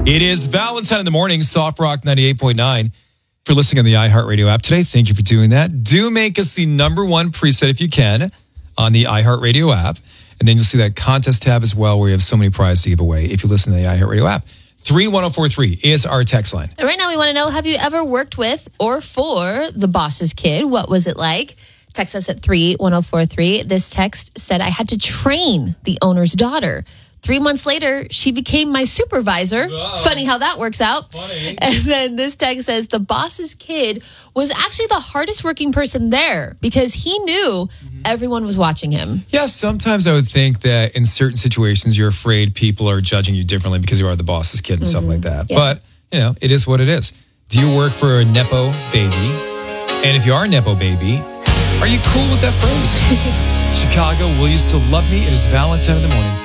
It is Valentine in the morning, Soft Rock 98.9. If you're listening on the iHeartRadio app today, thank you for doing that. Do make us the number one preset if you can on the iHeartRadio app. And then you'll see that contest tab as well where you have so many prizes to give away if you listen to the iHeartRadio app. 31043 is our text line. And right now we want to know, have you ever worked with or for the boss's kid? What was it like? Text us at 31043. This text said, I had to train the owner's daughter. 3 months later, she became my supervisor. Whoa. Funny how that works out. Funny. And then this text says, the boss's kid was actually the hardest working person there because he knew everyone was watching him. Yeah, sometimes I would think that in certain situations, you're afraid people are judging you differently because you are the boss's kid and stuff like that. Yeah. But, it is what it is. Do you work for a Nepo baby? And if you are a Nepo baby, are you cool with that phrase? Chicago, will you still love me? It is Valentine in the morning.